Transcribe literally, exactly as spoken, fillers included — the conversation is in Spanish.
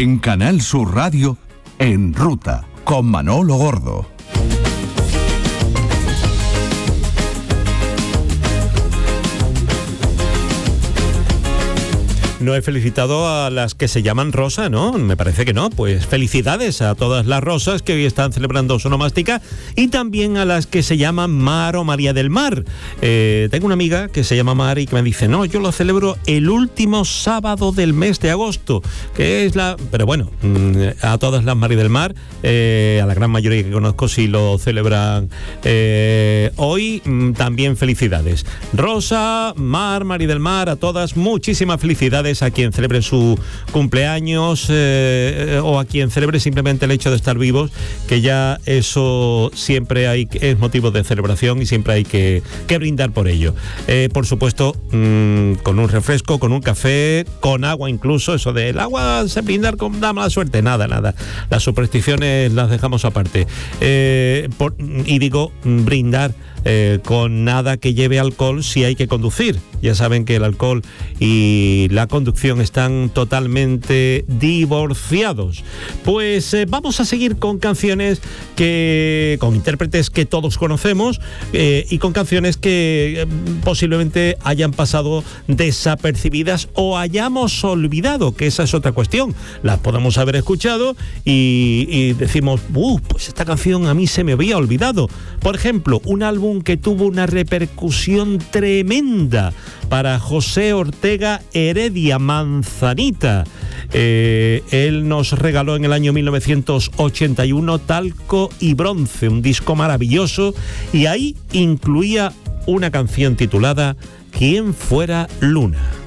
En Canal Sur Radio, En Ruta, con Manolo Gordo. No he felicitado a las que se llaman Rosa, ¿no? Me parece que no. Pues felicidades a todas las Rosas que hoy están celebrando su onomástica y también a las que se llaman Mar o María del Mar. Eh, tengo una amiga que se llama Mar y que me dice, no, yo lo celebro el último sábado del mes de agosto, que es la... Pero bueno, a todas las María del Mar, eh, a la gran mayoría que conozco, sí lo celebran eh, hoy, también felicidades. Rosa, Mar, María del Mar, a todas, muchísimas felicidades a quien celebre su cumpleaños eh, o a quien celebre simplemente el hecho de estar vivos, que ya eso siempre hay, es motivo de celebración y siempre hay que, que brindar por ello. Eh, por supuesto, mmm, con un refresco, con un café, con agua incluso, eso del agua se brindar con da mala suerte, nada, nada. Las supersticiones las dejamos aparte. Eh, por, y digo, brindar Eh, con nada que lleve alcohol si hay que conducir. Ya saben que el alcohol y la conducción están totalmente divorciados. Pues eh, vamos a seguir con canciones que, con intérpretes que todos conocemos eh, y con canciones que eh, posiblemente hayan pasado desapercibidas o hayamos olvidado, que esa es otra cuestión. Las podemos haber escuchado y, y decimos, uh, pues esta canción a mí se me había olvidado. Por ejemplo, un álbum que tuvo una repercusión tremenda para José Ortega Heredia, Manzanita. Eh, él nos regaló en el año mil novecientos ochenta y uno Talco y Bronce, un disco maravilloso, y ahí incluía una canción titulada ¿Quién fuera Luna?